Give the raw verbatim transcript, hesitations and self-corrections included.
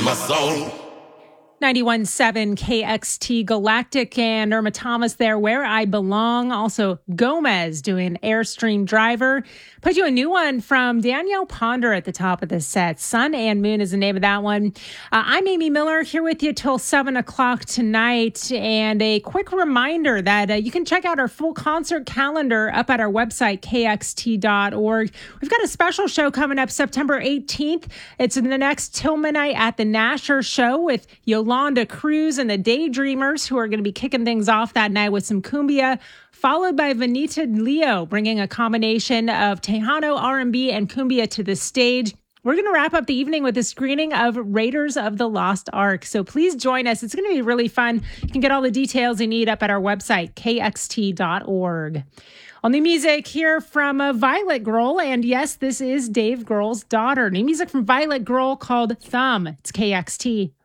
my soul. ninety-one point seven K X T Galactic and Irma Thomas there, Where I Belong. Also Gomez doing Airstream Driver. Put you a new one from Danielle Ponder at the top of the set. Sun and Moon is the name of that one. Uh, I'm Amy Miller here with you till seven o'clock tonight. And a quick reminder that uh, you can check out our full concert calendar up at our website, K X T dot org. We've got a special show coming up September eighteenth. It's in the next Tillman night at the Nasher Show with Yolanda Cruz and the Daydreamers, who are going to be kicking things off that night with some cumbia, followed by Vanita Leo bringing a combination of Tejano, R and B, and cumbia to the stage. We're going to wrap up the evening with a screening of Raiders of the Lost Ark. So please join us. It's going to be really fun. You can get all the details you need up at our website, K X T dot org. On the music here from uh, Violet Grohl, and yes, this is Dave Grohl's daughter. New music from Violet Grohl called Thumb. It's K X T.